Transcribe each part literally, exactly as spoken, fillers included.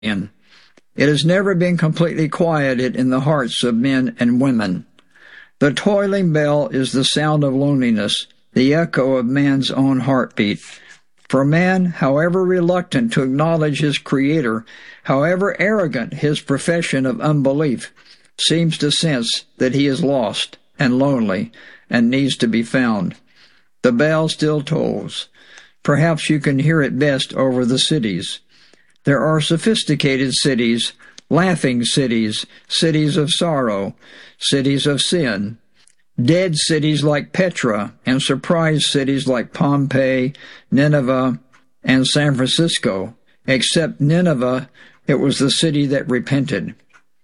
in. It has never been completely quieted in the hearts of men and women. The toiling bell is the sound of loneliness, the echo of man's own heartbeat. For man, however reluctant to acknowledge his Creator, however arrogant his profession of unbelief, seems to sense that he is lost and lonely and needs to be found. The bell still tolls. Perhaps you can hear it best over the cities. There are sophisticated cities, laughing cities, cities of sorrow, cities of sin, dead cities like Petra, and surprise cities like Pompeii, Nineveh, and San Francisco. Except Nineveh, it was the city that repented.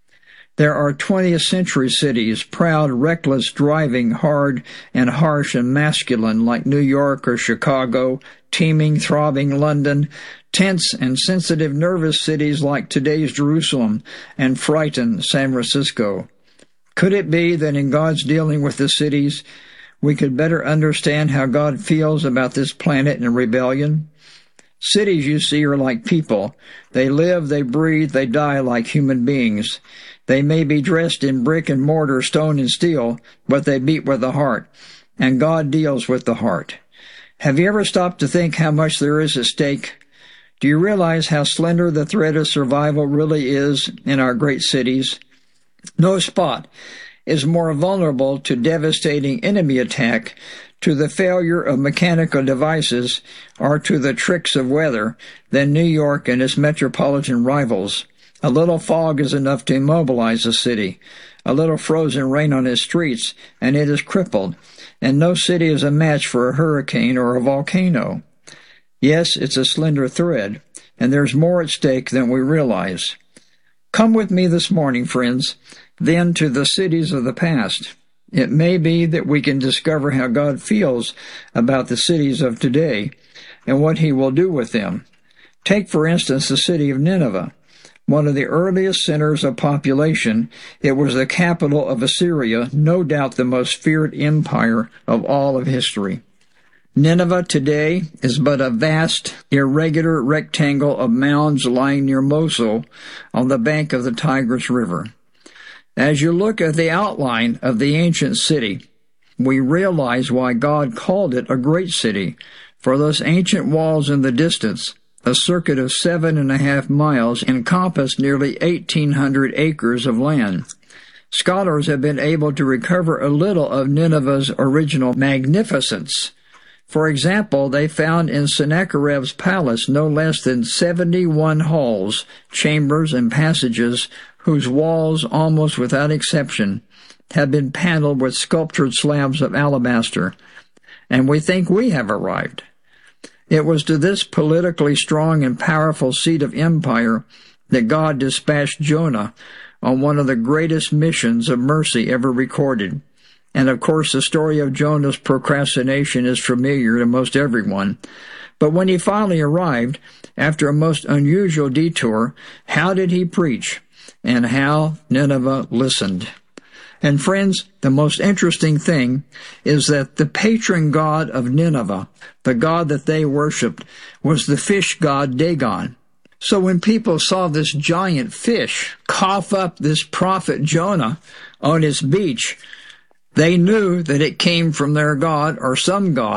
There are twentieth century cities, proud, reckless, driving, hard and harsh and masculine, like New York or Chicago, teeming, throbbing London, tense and sensitive, nervous cities like today's Jerusalem, and frightened San Francisco. Could it be that in God's dealing with the cities, we could better understand how God feels about this planet in rebellion? Cities, you see, are like people. They live, they breathe, they die like human beings. They may be dressed in brick and mortar, stone and steel, but they beat with the heart, and God deals with the heart. Have you ever stopped to think how much there is at stake? Do you realize how slender the thread of survival really is in our great cities? No spot is more vulnerable to devastating enemy attack, to the failure of mechanical devices, or to the tricks of weather than New York and its metropolitan rivals. A little fog is enough to immobilize a city. A little frozen rain on its streets, and it is crippled. And no city is a match for a hurricane or a volcano. Yes, it's a slender thread, and there's more at stake than we realize. Come with me this morning, friends, then to the cities of the past. It may be that we can discover how God feels about the cities of today and what He will do with them. Take, for instance, the city of Nineveh. One of the earliest centers of population, it was the capital of Assyria, no doubt the most feared empire of all of history. Nineveh today is but a vast, irregular rectangle of mounds lying near Mosul on the bank of the Tigris River. As you look at the outline of the ancient city, we realize why God called it a great city, for those ancient walls in the distance, a circuit of seven and a half miles, encompass nearly eighteen hundred acres of land. Scholars have been able to recover a little of Nineveh's original magnificence. For example, they found in Sennacherib's palace no less than seventy-one halls, chambers, and passages whose walls, almost without exception, had been paneled with sculptured slabs of alabaster. And we think we have arrived. It was to this politically strong and powerful seat of empire that God dispatched Jonah on one of the greatest missions of mercy ever recorded. And of course, the story of Jonah's procrastination is familiar to most everyone. But when he finally arrived, after a most unusual detour, how did he preach? And how Nineveh listened. And friends, the most interesting thing is that the patron god of Nineveh, the god that they worshipped, was the fish god Dagon. So when people saw this giant fish cough up this prophet Jonah on its beach, they knew that it came from their god or some god.